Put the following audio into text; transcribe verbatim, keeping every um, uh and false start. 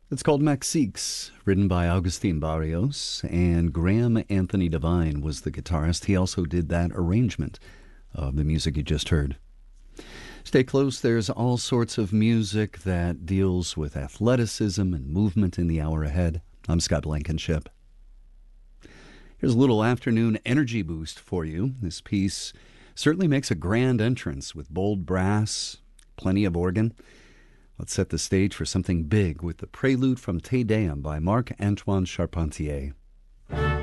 It's called Mexiques, written by Agustin Barrios, and Graham Anthony Devine was the guitarist. He also did that arrangement of the music you just heard. Stay close. There's all sorts of music that deals with athleticism and movement in the hour ahead. I'm Scott Blankenship. Here's a little afternoon energy boost for you. This piece certainly makes a grand entrance with bold brass, plenty of organ. Let's set the stage for something big with the prelude from Te Deum by Marc-Antoine Charpentier.